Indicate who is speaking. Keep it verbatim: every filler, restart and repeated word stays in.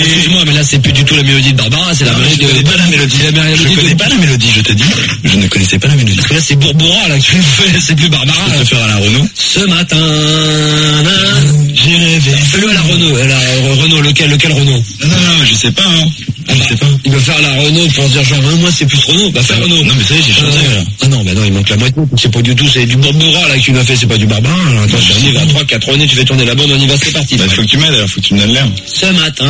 Speaker 1: Excuse-moi, mais là, c'est plus du tout la mélodie de Barbara, c'est la mélodie de...
Speaker 2: Je connais pas la mélodie.
Speaker 1: La mélodie
Speaker 2: Je connais
Speaker 1: de...
Speaker 2: pas la mélodie, je te dis. Je ne connaissais pas la mélodie.
Speaker 1: Parce que là, c'est Bourboura, là, que tu fais, c'est plus Barbara.
Speaker 2: Je préfère à la Renault.
Speaker 1: Ce matin, j'ai rêvé. Fais-le à la Renault, à la Renault, lequel, lequel Renault?
Speaker 2: Non, non, non, je sais pas, hein.
Speaker 1: Ah bah, je sais pas. Il veut faire la Renault pour dire genre, hein, moi c'est plus Renault, bah faire Renault.
Speaker 2: Non, mais ça y est, j'ai changé,
Speaker 1: euh,
Speaker 2: là.
Speaker 1: Ah non, bah non, il manque la moitié. C'est pas du tout, c'est du Bourboura, là, que tu m'as fait, c'est pas du Barbara. Alors, attention, on y va, trois, quatre Renault, tu fais tourner la bande, on y va, c'est parti.
Speaker 2: Bah, il faut que tu m'aides, alors, faut que tu me donnes l'air.
Speaker 1: Ce matin,